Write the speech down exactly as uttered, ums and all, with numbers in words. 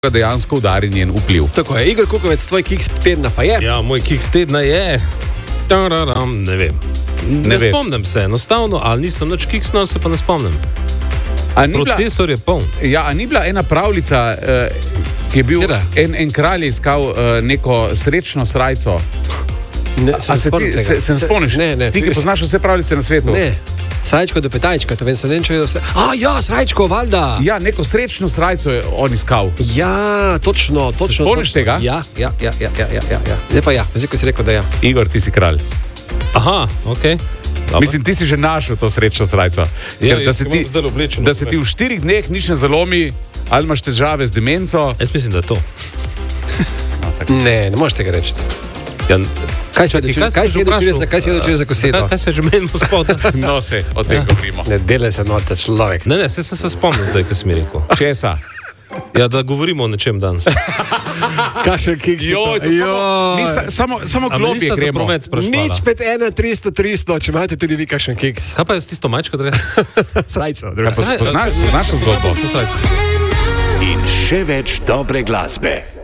dejansko udari njen vpliv. Tako je, Igor Kukovec, tvoj kiks tedna pa je? Ja, moj kiks tedna je... Tararam, ne vem. Ne, ne spomnim se, enostavno, ali nisem nič kiksnil, se pa ne spomnim. Procesor je poln. Ja, a ni bila ena pravljica, uh, ki je bil en, en kralj iskal uh, neko srečno srajco? Ne, se, a se, ti, se, se ne spomniš? Ne, ne. Ti, ki poznaš vse pravljice na svetu? Ne. Srajčko do petajčka, to vem, se vem, če je vse... A, ja, srajčko, valjda! Ja, neko srečno srajco je on iskal. Ja, točno, točno. Spomniš tega? Ja, ja, ja, ja, ja, ja, ja. Zdaj pa ja, zdaj ko si rekel, da ja. Igor, ti si kralj. Aha, okej. Okay. Mislim, ti si že našel to srečno srajco. Ja, Ker, da se, ti, oblečen, da se ti v štirih dneh nič ne zalomi, ali imaš težave z demenco. Jaz mislim, da je to. No, ne, ne moreš tega reči. Ja, kaj si vedel za kosilo? Kaj se že menimo spodaj? No se, o tem govorimo. Ne dele se norca človek. Ne, ne, se sem se spomnil zdaj, kaj si mi rekel. Česa? Ja, da govorimo o nečem danes. Kakšen kiks? Joj, to samo, mi sa, samo, samo globje gremo. Nič pet ena tristo tristo, če imate tudi vi kakšen kiks. Kaj pa je s tisto majčko, da je? Srajco. Poznaš našo zgodbo? In še več dobre glasbe.